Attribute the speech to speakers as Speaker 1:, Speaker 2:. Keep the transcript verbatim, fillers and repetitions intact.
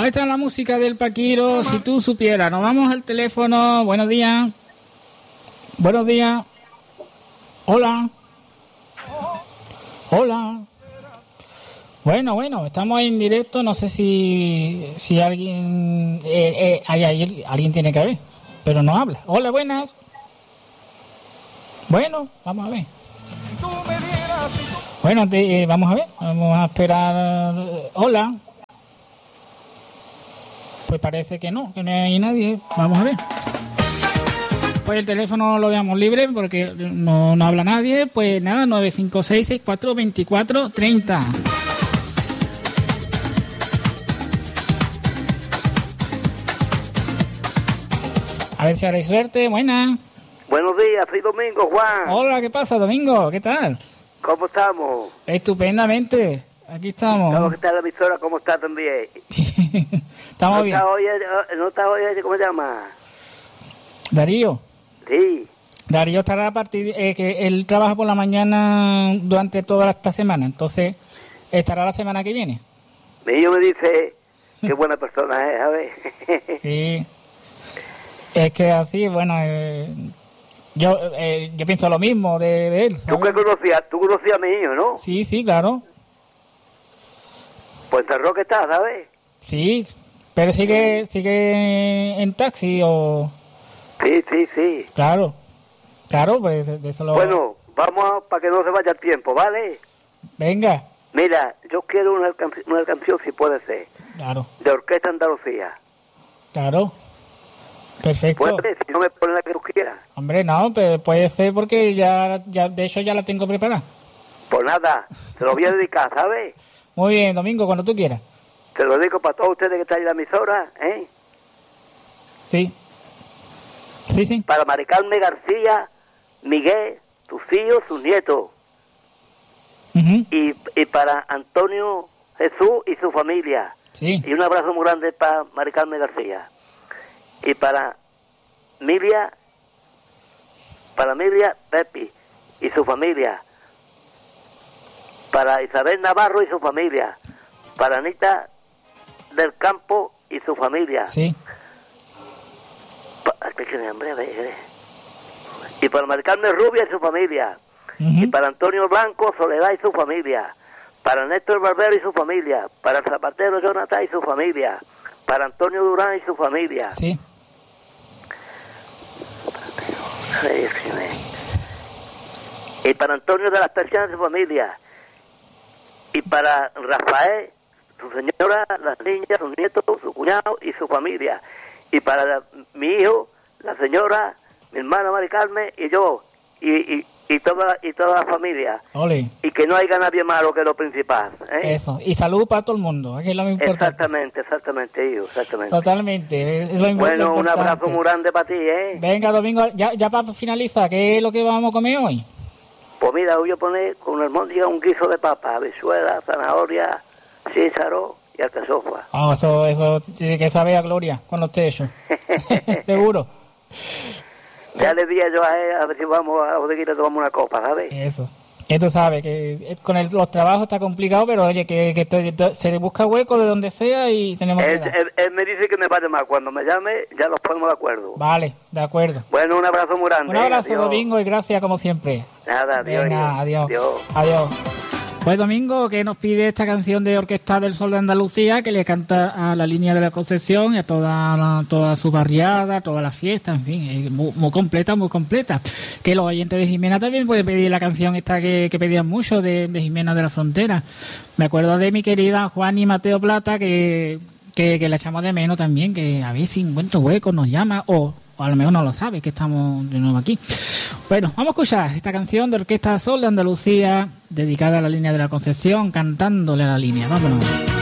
Speaker 1: Ahí está la música del Paquiro, si tú supieras. Nos vamos al teléfono. Buenos días. Buenos días. Hola. Hola. Bueno, bueno, estamos en directo. No sé si si alguien eh, eh, hay, hay, alguien tiene que ver, pero no habla. Hola, buenas. Bueno, vamos a ver. Bueno, te, eh, vamos a ver. Vamos a esperar. Hola. Pues parece que no, que no hay nadie. Vamos a ver. Pues el teléfono lo dejamos libre porque no, no habla nadie. Pues nada, nueve cinco seis, seis cuatro dos cuatro tres cero. A ver si ahora hay suerte. Buenas.
Speaker 2: Buenos días, soy Domingo, Juan.
Speaker 1: Hola, ¿qué pasa, Domingo? ¿Qué tal?
Speaker 2: ¿Cómo estamos?
Speaker 1: Estupendamente. Aquí estamos.
Speaker 2: ¿Cómo está la emisora? ¿Cómo está también?
Speaker 1: Estamos
Speaker 2: ¿No
Speaker 1: bien.
Speaker 2: Está hoy, ¿No está hoy, cómo se llama?
Speaker 1: Darío.
Speaker 2: Sí.
Speaker 1: Darío estará a partir... Eh, que él trabaja por la mañana durante toda esta semana, entonces estará la semana que viene.
Speaker 2: Mi hijo me dice, qué buena persona es, a ver.
Speaker 1: Sí. Es que así, bueno... Eh, yo eh, yo pienso lo mismo de, de él, ¿sabes?
Speaker 2: ¿Tú qué conocías? ¿Tú conocías a mi hijo, no?
Speaker 1: Sí, sí, claro.
Speaker 2: Pues en San Roque está, ¿sabes?
Speaker 1: Sí, pero sigue sigue en taxi o...
Speaker 2: Sí, sí, sí.
Speaker 1: Claro, claro, pues de eso lo...
Speaker 2: Bueno, vamos para que no se vaya el tiempo, ¿vale?
Speaker 1: Venga.
Speaker 2: Mira, yo quiero una, canción, una canción, si puede ser.
Speaker 1: Claro.
Speaker 2: De Orquesta Andalucía.
Speaker 1: Claro. Perfecto.
Speaker 2: Puede ser, si no me pones la que tú quieras.
Speaker 1: Hombre, no, pero puede ser porque ya, ya de hecho ya la tengo preparada.
Speaker 2: Pues nada, te lo voy a dedicar, ¿sabes?
Speaker 1: Muy bien, Domingo, cuando tú quieras.
Speaker 2: Te lo digo para todos ustedes que están en la emisora, ¿eh?
Speaker 1: Sí. Sí, sí.
Speaker 2: Para Mari Carmen García, Miguel, sus hijos, sus nietos.
Speaker 1: Uh-huh.
Speaker 2: Y, y para Antonio Jesús y su familia.
Speaker 1: Sí.
Speaker 2: Y un abrazo muy grande para Mari Carmen García. Y para Milia, para Milia Pepi y su familia. Para Isabel Navarro y su familia. Para Anita del Campo y su familia.
Speaker 1: Sí.
Speaker 2: Pa, hombre, a ver, y para Mari Carmen Rubia y su familia. Uh-huh. Y para Antonio Blanco, Soledad y su familia. Para Néstor Barbero y su familia. Para el zapatero Jonathan y su familia. Para Antonio Durán y su familia.
Speaker 1: Sí.
Speaker 2: Y para Antonio de las Persianas y su familia. Y para Rafael, su señora, las niñas, sus nietos, su cuñado y su familia. Y para la, mi hijo, la señora, mi hermana Mari Carmen y yo. Y, y, y toda y toda la familia.
Speaker 1: Ole.
Speaker 2: Y que no haya nadie malo, que es lo principal, ¿eh?
Speaker 1: Eso, y salud para todo el mundo, que es lo más importante.
Speaker 2: Exactamente, exactamente, hijo, exactamente.
Speaker 1: Totalmente, es lo
Speaker 2: bueno,
Speaker 1: importante.
Speaker 2: Un abrazo muy grande para ti, ¿eh?
Speaker 1: Venga, Domingo, ya, ya para finalizar, ¿qué es lo que vamos a comer hoy?
Speaker 2: Pues mira, voy a poner con almóndiga un guiso de papa, habichuela, zanahoria, císaro y alcachofa.
Speaker 1: Ah, oh, eso, eso tiene que saber a gloria cuando esté hecho. Seguro.
Speaker 2: Ya le dije yo a él, a ver si vamos a la bodeguita y tomamos una copa, ¿sabes?
Speaker 1: Eso. Que tú sabes que con el, los trabajos está complicado, pero oye, que, que te, te, se le busca hueco de donde sea y tenemos
Speaker 2: él,
Speaker 1: que
Speaker 2: él, él me dice que me vaya más. Cuando me llame, ya nos ponemos de acuerdo.
Speaker 1: Vale, de acuerdo.
Speaker 2: Bueno, un abrazo muy grande.
Speaker 1: Un abrazo,
Speaker 2: adiós.
Speaker 1: Domingo, y gracias como siempre.
Speaker 2: Nada, adiós.
Speaker 1: Venga, adiós.
Speaker 2: Adiós.
Speaker 1: Adiós. Pues Domingo, que nos pide esta canción de Orquesta del Sol de Andalucía, que le canta a la Línea de la Concepción y a toda, la, toda su barriada, todas las fiestas, en fin, muy, muy completa, muy completa. Que los oyentes de Jimena también pueden pedir la canción esta que, que pedían mucho de, de Jimena de la Frontera. Me acuerdo de mi querida Juan y Mateo Plata, que, que, que la echamos de menos también, que a ver si encuentro hueco nos llama, o, o a lo mejor no lo sabe, que estamos de nuevo aquí. Bueno, vamos a escuchar esta canción de Orquesta Sol de Andalucía, dedicada a la Línea de la Concepción, cantándole a la Línea. Vámonos.